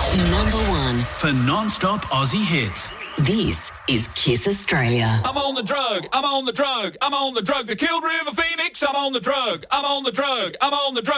Number 1 for non-stop Aussie hits. This is Kiss Australia. I'm on the drug, I'm on the drug, I'm on the drug. They killed River Phoenix, I'm on the drug, I'm on the drug, I'm on the drug.